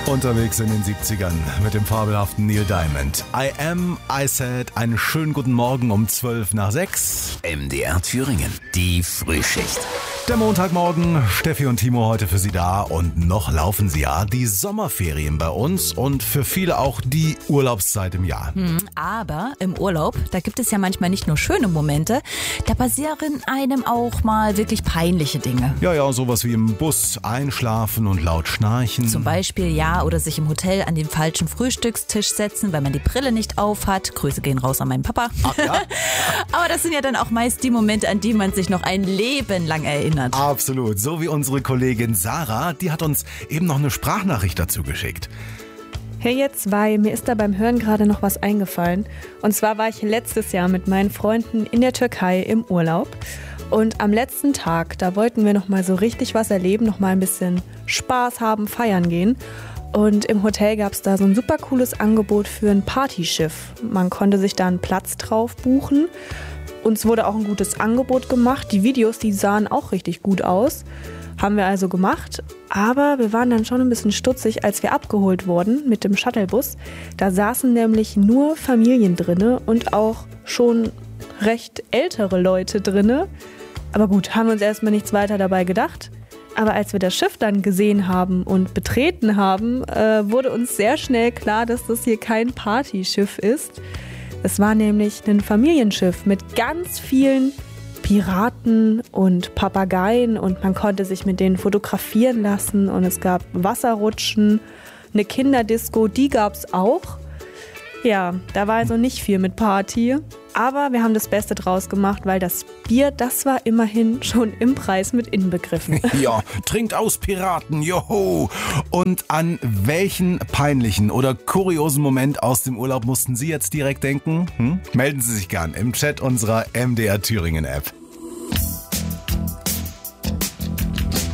Unterwegs in den 70ern mit dem fabelhaften Neil Diamond. I Am, I Said, einen schönen guten Morgen um 5:12. MDR Thüringen, die Frühschicht. Der Montagmorgen, Steffi und Timo heute für Sie da und noch laufen sie ja die Sommerferien bei uns und für viele auch die Urlaubszeit im Jahr. Aber im Urlaub, da gibt es ja manchmal nicht nur schöne Momente, da passieren einem auch mal wirklich peinliche Dinge. Ja, sowas wie im Bus einschlafen und laut schnarchen. Zum Beispiel, oder sich im Hotel an den falschen Frühstückstisch setzen, weil man die Brille nicht auf hat. Grüße gehen raus an meinen Papa. Ach ja? Aber das sind ja dann auch meist die Momente, an die man sich noch ein Leben lang erinnert. Absolut, so wie unsere Kollegin Sarah, die hat uns eben noch eine Sprachnachricht dazu geschickt. Hey ihr zwei, mir ist da beim Hören gerade noch was eingefallen. Und zwar war ich letztes Jahr mit meinen Freunden in der Türkei im Urlaub. Und am letzten Tag, da wollten wir noch mal so richtig was erleben, noch mal ein bisschen Spaß haben, feiern gehen. Und im Hotel gab es da so ein super cooles Angebot für ein Partyschiff. Man konnte sich da einen Platz drauf buchen. Uns wurde auch ein gutes Angebot gemacht. Die Videos, die sahen auch richtig gut aus. Haben wir also gemacht. Aber wir waren dann schon ein bisschen stutzig, als wir abgeholt wurden mit dem Shuttlebus. Da saßen nämlich nur Familien drinne und auch schon recht ältere Leute drinne. Aber gut, haben uns erstmal nichts weiter dabei gedacht. Aber als wir das Schiff dann gesehen haben und betreten haben, wurde uns sehr schnell klar, dass das hier kein Partyschiff ist. Es war nämlich ein Familienschiff mit ganz vielen Piraten und Papageien und man konnte sich mit denen fotografieren lassen und es gab Wasserrutschen, eine Kinderdisco, die gab es auch. Ja, da war also nicht viel mit Party, aber wir haben das Beste draus gemacht, weil das Bier, das war immerhin schon im Preis mit inbegriffen. Ja, trinkt aus, Piraten, joho! Und an welchen peinlichen oder kuriosen Moment aus dem Urlaub mussten Sie jetzt direkt denken? Melden Sie sich gern im Chat unserer MDR Thüringen App.